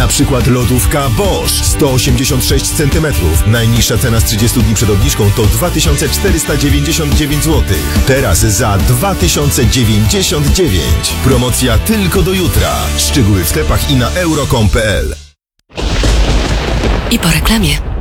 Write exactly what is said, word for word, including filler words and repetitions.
Na przykład lodówka Bosch sto osiemdziesiąt sześć centymetrów. Najniższa cena z trzydziestu dni przed obniżką to dwa tysiące czterysta dziewięćdziesiąt dziewięć złotych. Teraz za dwa tysiące dziewięćdziesiąt dziewięć. Promocja tylko do jutra. Szczegóły w sklepach i na euro kropka com kropka p l. I po reklamie.